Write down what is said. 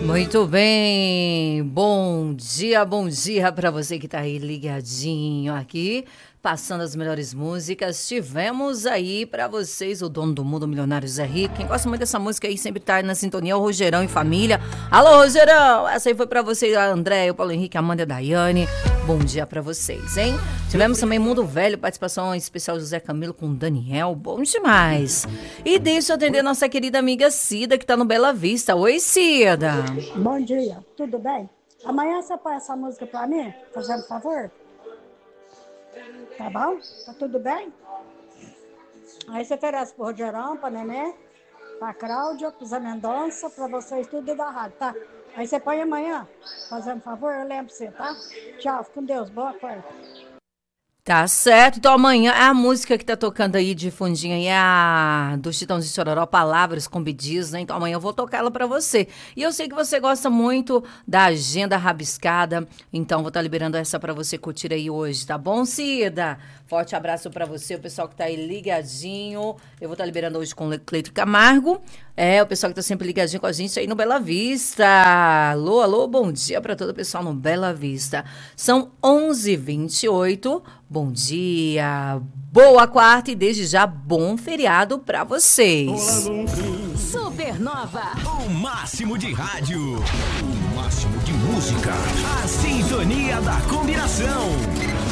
Muito bem, bom dia para você que tá aí ligadinho aqui, passando as melhores músicas. Tivemos aí para vocês o Dono do Mundo, Milionário Zé Rico. Quem gosta muito dessa música aí sempre tá aí na sintonia, o Rogerão e família. Alô, Rogerão! Essa aí foi para você, a André, o Paulo Henrique, a Amanda e a Daiane. Bom dia para vocês, hein? Tivemos também Mundo Velho, participação especial José Camilo com Daniel. Bom demais. E deixa eu atender nossa querida amiga Cida, que tá no Bela Vista. Oi, Cida. Bom dia, tudo bem? Amanhã você põe essa música pra mim, fazendo favor? Tá bom? Tá tudo bem? Aí você oferece pro Rogerão, pra Nenê, pra Cláudia, pro Zé Mendonça, pra vocês tudo da rádio, tá? Aí você põe amanhã, fazendo favor, eu lembro você, tá? Tchau, fica com Deus, boa tarde. Tá certo, então amanhã a música que tá tocando aí de fundinho aí é a do Chitãozinho de Chororó, Palavras com Bidis, né? Então amanhã eu vou tocar ela pra você. E eu sei que você gosta muito da Agenda Rabiscada, então vou estar liberando essa pra você curtir aí hoje, tá bom, Cida? Forte abraço pra você, o pessoal que tá aí ligadinho. Eu vou estar liberando hoje com o Cleito Camargo. O pessoal que tá sempre ligadinho com a gente aí no Bela Vista. Alô, alô, bom dia pra todo o pessoal no Bela Vista. São 11h28. Bom dia, boa quarta e desde já bom feriado pra vocês. Supernova, o máximo de rádio, o máximo de música, a sintonia da combinação.